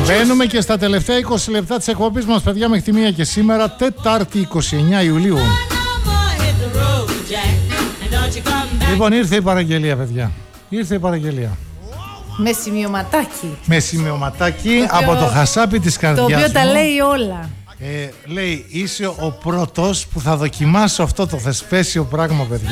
Μπαίνουμε και στα τελευταία 20 λεπτά της εκπομπής μας, παιδιά, μέχρι τη 1 και σήμερα, Τετάρτη 29 Ιουλίου. Λοιπόν, ήρθε η παραγγελία, παιδιά. Ήρθε η παραγγελία. Με σημειωματάκι. Με σημειωματάκι από το χασάπι της καρδιάς μου. Το οποίο τα λέει όλα. Λέει, είσαι ο πρώτος που θα δοκιμάσω αυτό το θεσπέσιο πράγμα, παιδιά.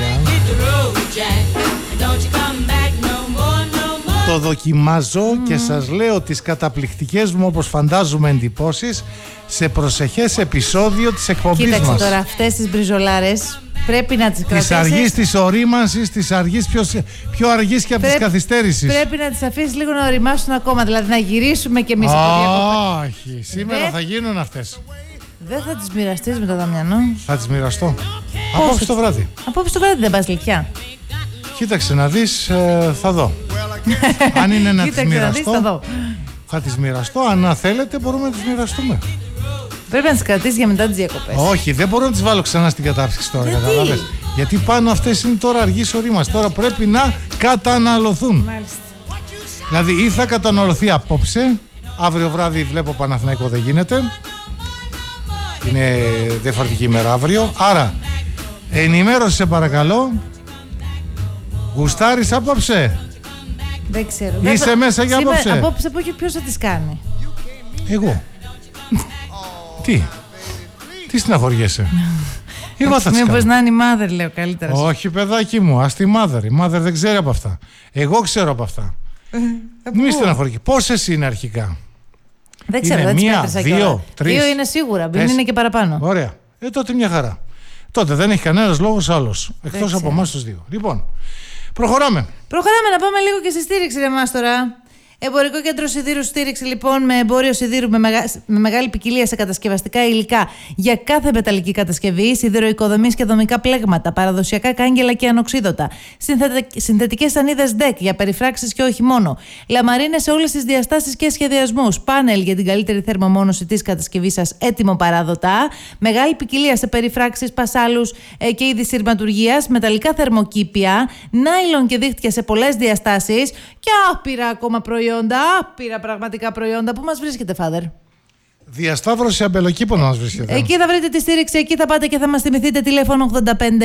Το δοκιμάζω και σας λέω τις καταπληκτικές μου, όπως φαντάζομαι, εντυπώσεις σε προσεχές επεισόδιο της εκπομπής μας. Κοίταξε τώρα, αυτές τις μπριζολάρες πρέπει να τις κρατήσεις. Της αργής της ορίμανσης, της αργής πιο αργής και από τις καθυστέρησης. Πρέπει να τις αφήσεις λίγο να οριμάσουν ακόμα, δηλαδή να γυρίσουμε κι εμείς από διακοπές. Όχι, σήμερα θα γίνουν αυτές. Δεν θα τις μοιραστείς με το Δαμιανό? Θα τις μοιραστώ. Απόψε το βράδυ. Απόψε το βράδυ δεν πας Λυκιά? Κοίταξε να δεις, θα δω. Αν είναι να τις μοιραστώ, θα τις μοιραστώ. Αν θέλετε μπορούμε να τις μοιραστούμε. Πρέπει να τις κρατήσεις για μετά τις διακοπές. Όχι, δεν μπορώ να τις βάλω ξανά στην κατάψυξη τώρα. Γιατί πάνω αυτές είναι τώρα αργής ορίμας. Τώρα πρέπει να καταναλωθούν. Μάλιστα. Δηλαδή ή θα καταναλωθεί απόψε. Αύριο βράδυ βλέπω Παναθηναϊκό, δεν γίνεται. Είναι διαφορετική ημέρα αύριο. Άρα ενημέρωσε σε παρακαλώ. Γουστάρεις απόψε? Δεν ξέρω. Είσαι μέσα για απόψε? Απόψε ποιος θα τις κάνει? Εγώ. Τι στεναχωριέσαι? Εγώ θα τις κάνω. Μήπως να είναι η mother, λέω καλύτερα. Όχι, παιδάκι μου, ας τη mother. Η mother δεν ξέρει από αυτά. Εγώ ξέρω από αυτά. Μη στεναχωριέσαι. Πόσες είναι αρχικά? Δεν ξέρω, είναι δεν τις μία, μέτρησα δύο, κιόλας. τρεις. 2 είναι σίγουρα, δεν είναι και παραπάνω. Ωραία. Τότε μια χαρά. Τότε δεν έχει κανένας λόγος άλλος. Εκτός από εμάς τους δύο. Λοιπόν, προχωράμε. Προχωράμε να πάμε λίγο και στη στήριξη, ρε Μάστορα. Εμπορικό κέντρο σιδήρου στήριξη, λοιπόν, με εμπόριο σιδήρου με μεγάλη ποικιλία σε κατασκευαστικά υλικά για κάθε μεταλλική κατασκευή, σιδηροοικοδομής και δομικά πλέγματα, παραδοσιακά κάγκελα και ανοξίδωτα, συνθετικές σανίδες DEC για περιφράξεις και όχι μόνο, λαμαρίνες σε όλες τις διαστάσεις και σχεδιασμούς, πάνελ για την καλύτερη θερμομόνωση της κατασκευής σας έτοιμο παράδοτα, μεγάλη ποικιλία σε περιφράξεις, πασάλους και είδη σειρματουργίας, μεταλλικά θερμοκήπια, νάιλον και δίχτυα σε πολλές διαστάσεις και άπειρα ακόμα προϊόντα. Άπειρα πραγματικά προϊόντα. Πού μας βρίσκεται, Φάδερ? Διασταύρωση Αμπελοκήπων μας βρίσκεται. Εκεί θα βρείτε τη στήριξη, εκεί θα πάτε και θα μας θυμηθείτε. Τηλέφωνο 85-758.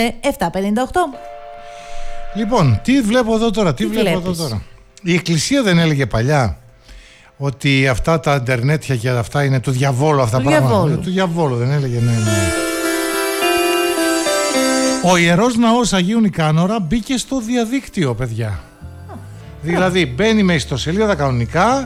Λοιπόν, τι βλέπω εδώ τώρα, Η Εκκλησία δεν έλεγε παλιά ότι αυτά τα ιντερνέτια και αυτά είναι του διαβόλου αυτά τα πράγματα? Του διαβόλου δεν έλεγε? Ναι. Ο Ιερός Ναός Αγίου Νικάνορα μπήκε στο διαδίκτυο, παιδιά. Δηλαδή μπαίνει με ιστοσελίδα κανονικά,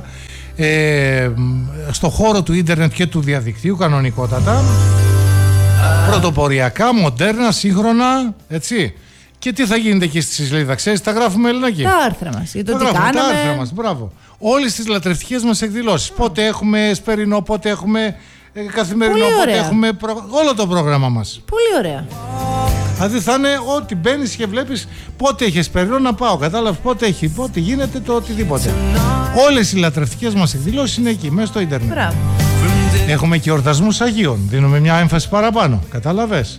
στο χώρο του ίντερνετ και του διαδικτύου κανονικότατα, πρωτοποριακά, μοντέρνα, σύγχρονα, έτσι. Και τι θα γίνεται εκεί στη σελίδα, ξέρεις, τα γράφουμε Ελληνάκι. Τα άρθρα μας, για το τι κάναμε. κάναμε. Τα άρθρα μας, μπράβο. Όλες τις λατρευτικές μας εκδηλώσεις. Πότε έχουμε σπερινό, πότε έχουμε καθημερινό, πότε έχουμε όλο το πρόγραμμα μας. Πολύ ωραία. Δηλαδή θα είναι ότι μπαίνεις και βλέπεις πότε έχει εσπερινό να πάω, κατάλαβες, πότε γίνεται το οτιδήποτε. Όλες οι λατρευτικές μας εκδηλώσεις είναι εκεί, μέσα στο ίντερνετ. Μπράβο. Έχουμε και εορτασμούς Αγίων, δίνουμε μια έμφαση παραπάνω, κατάλαβες.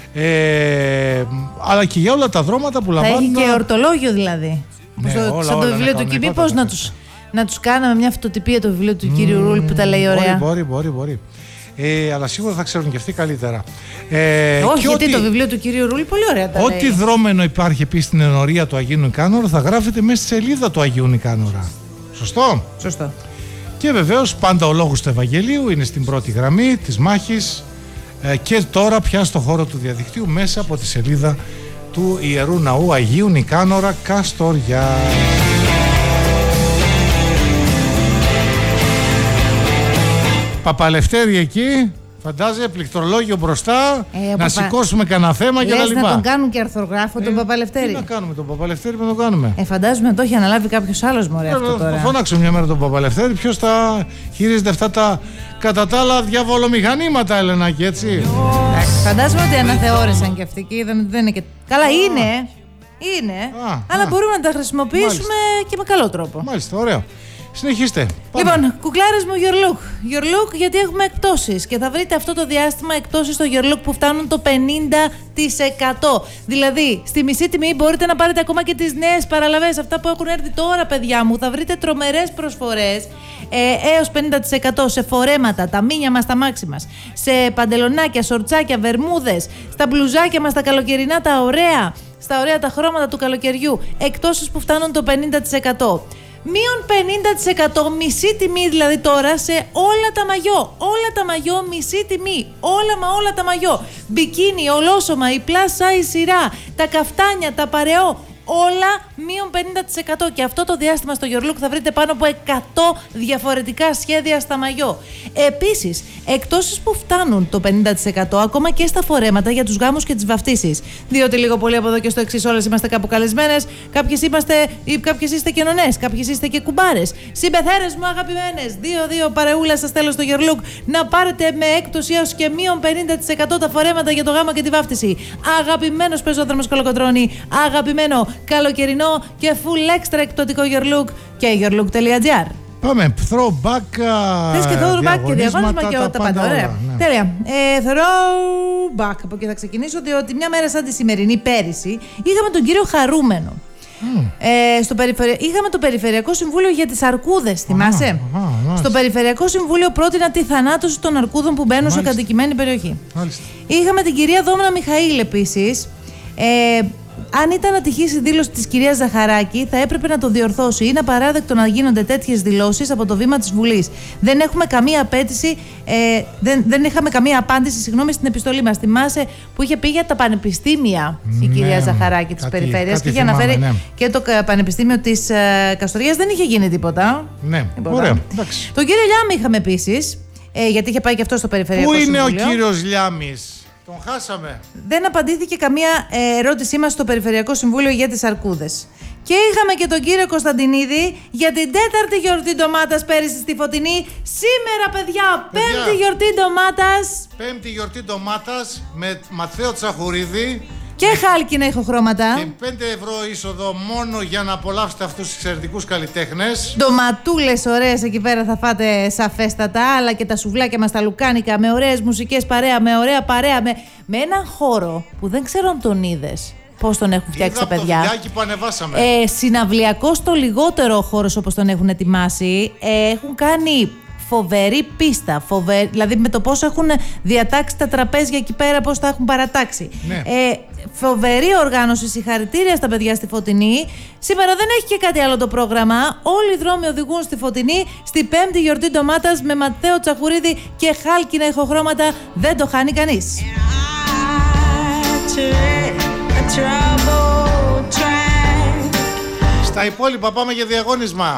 Αλλά και για όλα τα δρώματα που λαμβάνουν. Θα έχει και ορτολόγιο δηλαδή. Ναι, σαν το βιβλίο του Κι, πώς να τους κάναμε μια φωτοτυπία το βιβλίο του κύριου Ρούλ που τα λέει ωραία. Μπορεί. Αλλά σίγουρα θα ξέρουν και αυτοί καλύτερα. Όχι, γιατί το βιβλίο του κυρίου Ρούλη πολύ ωραία τα λέει. Ό,τι δρόμενο υπάρχει επίσης στην ενορία του Αγίου Νικάνορα θα γράφεται μέσα στη σελίδα του Αγίου Νικάνορα. Σωστό. Και βεβαίως πάντα ο λόγος του Ευαγγελίου είναι στην πρώτη γραμμή της μάχης και τώρα πια στο χώρο του διαδικτύου μέσα από τη σελίδα του Ιερού Ναού Αγίου Νικάνορα Καστοριά. Παπαλευτέρη εκεί, φαντάζεσαι, πληκτρολόγιο μπροστά, να σηκώσουμε κανένα θέμα και τα λοιπά. Να τον κάνουν και αρθρογράφο τον Παπαλευτέρη. Τι να κάνουμε τον Παπαλευτέρη, να τον κάνουμε. Φαντάζομαι να το έχει αναλάβει κάποιος άλλος, μωρέ, αυτό τώρα. Θα φωνάξω μια μέρα τον Παπαλευτέρη, ποιος θα χειρίζεται αυτά τα κατά τα άλλα διαβολομηχανήματα, Ελενάκη, έτσι. Φαντάζομαι ότι αναθεώρησαν και αυτοί και είδαν ότι δεν είναι και. Καλά, είναι. Αλλά μπορούμε να τα χρησιμοποιήσουμε και με καλό τρόπο. Μάλιστα, ωραίο. Συνεχίστε. Λοιπόν, κουκλάρες μου, Your Look. Your Look, γιατί έχουμε εκπτώσεις. Και θα βρείτε αυτό το διάστημα εκπτώσεις στο Your Look που φτάνουν το 50%. Δηλαδή, στη μισή τιμή μπορείτε να πάρετε ακόμα και τις νέες παραλαβές. Αυτά που έχουν έρθει τώρα, παιδιά μου. Θα βρείτε τρομερές προσφορές. Έως 50% σε φορέματα, τα μίνια μας, τα μάξι μας, σε παντελονάκια, σορτσάκια, βερμούδες, στα μπλουζάκια μας, τα καλοκαιρινά, τα ωραία, στα ωραία τα χρώματα του καλοκαιριού. Εκπτώσεις που φτάνουν το 50%. Μείον 50%, μισή τιμή δηλαδή τώρα σε όλα τα μαγιό. Όλα τα μαγιό, μισή τιμή. Όλα τα μαγιό. Μπικίνι, ολόσωμα, η plus size σειρά, τα καφτάνια, τα παρεό. Όλα μείον 50%. Και αυτό το διάστημα στο Your Look θα βρείτε πάνω από 100 διαφορετικά σχέδια στα μαγιό. Επίσης, εκπτώσεις που φτάνουν το 50% ακόμα και στα φορέματα για τους γάμους και τις βαφτίσεις. Διότι λίγο πολύ από εδώ και στο εξής όλες είμαστε κάπου καλεσμένες. Κάποιες είστε και νονές, κάποιες είστε και κουμπάρες. Συμπεθέρες μου αγαπημένες. 2-2 παρεούλα σας θέλω στο Your Look να πάρετε με έκπτωση έως και μείον 50% τα φορέματα για το γάμο και τη βάφτιση. Αγαπημένος πεζόδρομος Κολοκοτρώνη. Αγαπημένο καλοκαιρινό και full extra εκπτωτικό Your Look και yourlook.gr. Πάμε, throwback. Θες και throwback και διαγώνισμα και τα πάντα. Ωραία. Ναι. Τέλεια. Throwback. Από εκεί θα ξεκινήσω, διότι μια μέρα σαν τη σημερινή, πέρυσι, είχαμε τον κύριο Χαρούμενο. Είχαμε το Περιφερειακό Συμβούλιο για τις Αρκούδες, θυμάσαι? Στο Περιφερειακό Συμβούλιο πρότεινα τη θανάτωση των αρκούδων που μπαίνουν σε κατοικημένη περιοχή. Είχαμε την κυρία Δόμνα Μιχαήλ επίσης. Αν ήταν ατυχής η δήλωση της κυρίας Ζαχαράκη, θα έπρεπε να το διορθώσει. Είναι απαράδεκτο να γίνονται τέτοιες δηλώσεις από το βήμα της Βουλής. Δεν έχουμε καμία απέτηση, δεν είχαμε καμία απάντηση, στην επιστολή μας. Θυμάσαι που είχε πει για τα πανεπιστήμια η κυρία Ζαχαράκη της Περιφέρειας και είχε αναφέρει και το Πανεπιστήμιο της Καστοριάς. Δεν είχε γίνει τίποτα. Ναι, ωραία. Τον κύριο Λιάμη είχαμε επίσης, γιατί είχε πάει και αυτό στο Περιφερειακό Συμβούλιο. Πού είναι ο κύριος Λιάμης? Τον χάσαμε. Δεν απαντήθηκε καμία ερώτησή μας στο Περιφερειακό Συμβούλιο για τις Αρκούδες. Και είχαμε και τον κύριο Κωνσταντινίδη για την 4η γιορτή ντομάτας πέρυσι στη Φωτεινή. Σήμερα, παιδιά, 5η γιορτή ντομάτας. 5η γιορτή ντομάτας με Ματθαίο Τσαχουρίδη. Και χάλκινα ηχοχρώματα. Και 5 ευρώ είσοδο μόνο για να απολαύσετε αυτούς τους εξαιρετικούς καλλιτέχνες. Ντοματούλες ωραίες εκεί πέρα θα φάτε σαφέστατα, αλλά και τα σουβλάκια μας τα λουκάνικα με ωραίες μουσικές παρέα, με ωραία παρέα, με έναν χώρο που δεν ξέρω αν τον είδες. Πώς τον έχουν φτιάξει τα παιδιά. Το βιντεάκι που ανεβάσαμε. Συναυλιακός το λιγότερο χώρος όπως τον έχουν ετοιμάσει. Έχουν κάνει φοβερή πίστα, δηλαδή με το πώς έχουν διατάξει τα τραπέζια εκεί πέρα, πώς τα έχουν παρατάξει. Ναι. Φοβερή οργάνωση, συγχαρητήρια στα παιδιά στη Φωτεινή. Σήμερα δεν έχει και κάτι άλλο το πρόγραμμα. Όλοι οι δρόμοι οδηγούν στη Φωτεινή, στη 5η γιορτή ντομάτας με Ματθαίο Τσαχουρίδη και χάλκινα ηχοχρώματα. Δεν το χάνει κανείς. Στα υπόλοιπα πάμε για διαγώνισμα.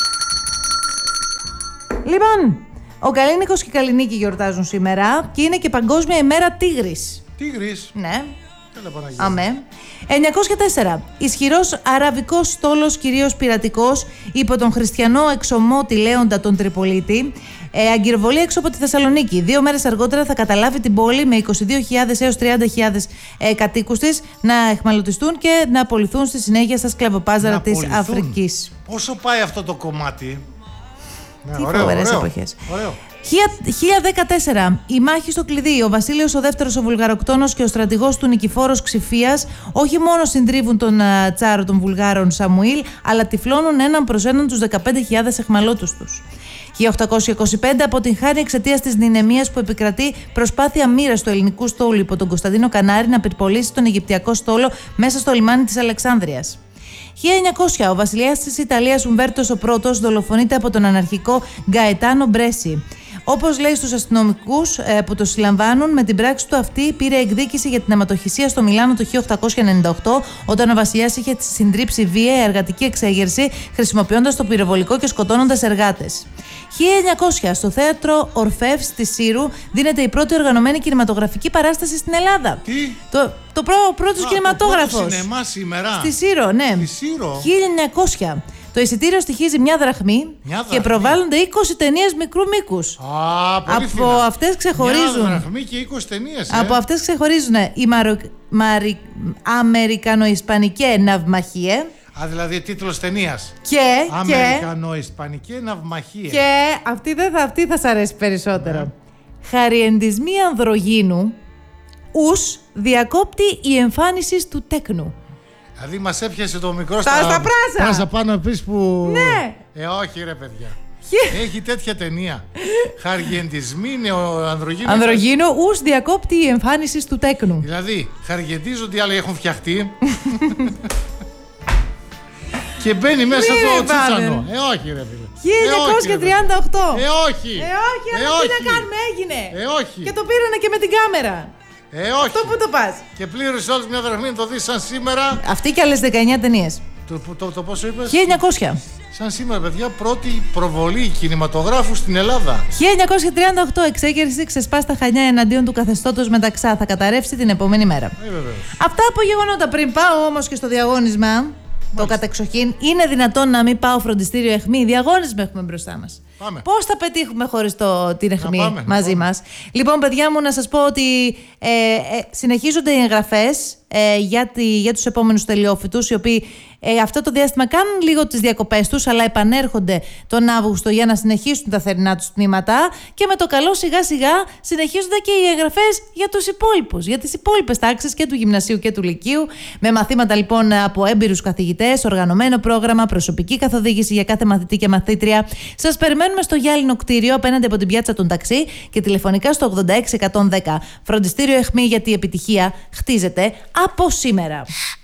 Λοιπόν, ο Καλίνικος και η Καλλινίκη γιορτάζουν σήμερα και είναι και Παγκόσμια ημέρα Τίγρης. Τίγρης. Ναι. Αμέ. 904. Ισχυρός αραβικός στόλος, κυρίως πειρατικός, υπό τον χριστιανό εξωμότη Λέοντα τον Τριπολίτη, αγκυροβολεί έξω από τη Θεσσαλονίκη. 2 μέρες αργότερα θα καταλάβει την πόλη με 22.000 έως 30.000 κατοίκους της να εχμαλωτιστούν και να απολυθούν στη συνέχεια στα σκλαβοπάζαρα της Αφρικής. Πόσο πάει αυτό το κομμάτι? Τι φοβερές εποχές. 1014. Η μάχη στο κλειδί. Ο Βασίλειος ο Δεύτερος ο Βουλγαροκτόνος και ο στρατηγός του Νικηφόρος Ξηφίας όχι μόνο συντρίβουν τον τσάρο των Βουλγάρων Σαμουήλ, αλλά τυφλώνουν έναν προς έναν τους 15.000 εχμαλώτους τους. 1825 αποτυγχάνει εξαιτίας της δυναμίας που επικρατεί προσπάθεια μοίρας του ελληνικού στόλου υπό τον Κωνσταντίνο Κανάρη να πυρπολίσει τον Αιγυπτιακό στόλο μέσα στο λιμάνι της Αλεξάνδρειας. 1900. Ο βασιλιάς της Ιταλίας Ουμπέρτος ο Πρώτος δολοφονείται από τον αναρχικό Γκαετάνο Μπρέσι. Όπως λέει στους αστυνομικούς που το συλλαμβάνουν, με την πράξη του αυτή πήρε εκδίκηση για την αιματοχυσία στο Μιλάνο το 1898, όταν ο βασιλιάς είχε συντρίψει βίαια εργατική εξέγερση, χρησιμοποιώντας το πυροβολικό και σκοτώνοντας εργάτες. 1900. Στο θέατρο Ορφεύ στη Σύρου δίνεται η πρώτη οργανωμένη κινηματογραφική παράσταση στην Ελλάδα. Τι? Το πρώτος κινηματόγραφος. Το σινεμά σήμερα. Στη Σύρο, ναι. Στη Σύρο. 1900. Το εισιτήριο στοιχίζει 1 δραχμή και προβάλλονται 20 ταινίες μικρού μήκους. Πολύ από αυτές ξεχωρίζουν. 1 δραχμή και 20 ταινίες. Από αυτές ξεχωρίζουν η Αμερικανοϊσπανική Ναυμαχία. Α, δηλαδή τίτλος ταινίας. Αμερικανο-ισπανική ναυμαχία. Και αυτή θα σ' αρέσει περισσότερο. Χαριεντισμοί ανδρογίνου ους διακόπτει η εμφάνιση του τέκνου. Δηλαδή μας έπιασε το μικρό στα πράσα πάνω επίσης που... Ναι. Όχι ρε παιδιά. Έχει τέτοια ταινία. Χαριεντισμοί είναι ο ανδρογίνου. Ανδρογίνου ους διακόπτει η εμφάνιση του τέκνου. Δηλαδή χαριεντίζονται, οι άλλοι έχουν φτιαχτεί. Και μπαίνει μέσα το τσίτσανο. Όχι ρε φίλε. 1938. Όχι. Αλλά τι να κάνουμε, έγινε. Όχι. Και το πήρανε και με την κάμερα. Όχι. Αυτό που το πας. Και πλήρωσε όλες μια δραχμή να το δεις σαν σήμερα. Αυτή και άλλες 19 ταινίες. Το πόσο είπες? 1900. Σαν σήμερα, παιδιά, πρώτη προβολή κινηματογράφου στην Ελλάδα. 1938, εξέγερση ξεσπά στα Χανιά εναντίον του καθεστώτος Μεταξά. Θα καταρρεύσει την επόμενη μέρα. Αυτά από γεγονότα. Πριν πάω όμως και στο διαγώνισμα, το κατεξοχήν, είναι δυνατόν να μην πάω φροντιστήριο αιχμή? Διαγώνισμα έχουμε μπροστά μας. Πώς θα πετύχουμε χωρίς την αιχμή μαζί μας? Λοιπόν, παιδιά μου, να σας πω ότι συνεχίζονται οι εγγραφές για τους επόμενους τελειόφοιτους, οι οποίοι αυτό το διάστημα κάνουν λίγο τις διακοπές τους, αλλά επανέρχονται τον Αύγουστο για να συνεχίσουν τα θερινά τους τμήματα, και με το καλό σιγά σιγά συνεχίζονται και οι εγγραφές για τους υπόλοιπους, για τις υπόλοιπες τάξεις και του γυμνασίου και του λυκείου, με μαθήματα λοιπόν από έμπειρους καθηγητές, οργανωμένο πρόγραμμα, προσωπική καθοδήγηση για κάθε μαθητή και μαθήτρια. Σας περιμένουμε στο γυάλινο κτίριο απέναντι από την πιάτσα των ταξί και τηλεφωνικά στο 86110. Φροντιστήριο αιχμή, γιατί η επιτυχία χτίζεται από σήμερα.